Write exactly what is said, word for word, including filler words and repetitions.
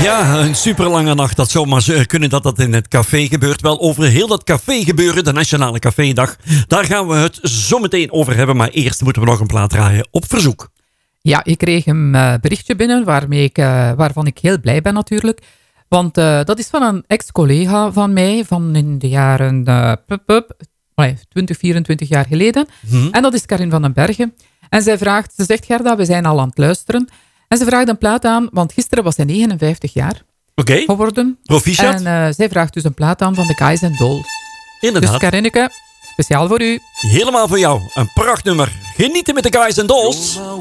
Ja, een superlange nacht. Dat zou maar kunnen dat dat in het café gebeurt. Wel, over heel dat café gebeuren, de Nationale Cafédag. Daar gaan we het zo meteen over hebben. Maar eerst moeten we nog een plaat draaien op verzoek. Ja, ik kreeg een uh, berichtje binnen waarmee ik, uh, waarvan ik heel blij ben natuurlijk. Want uh, dat is van een ex-collega van mij van in de jaren uh, pup, pup, twintig, vierentwintig jaar geleden. Hmm. En dat is Karin van den Bergen. En zij vraagt, ze zegt, Gerda, we zijn al aan het luisteren. En ze vraagt een plaat aan, want gisteren was zij negenenvijftig jaar okay. geworden. Proficiat. En uh, zij vraagt dus een plaat aan van de Guys and Dolls. Inderdaad. Dus Karinneke, speciaal voor u. Helemaal voor jou. Een prachtnummer. Genieten met de Guys and Dolls.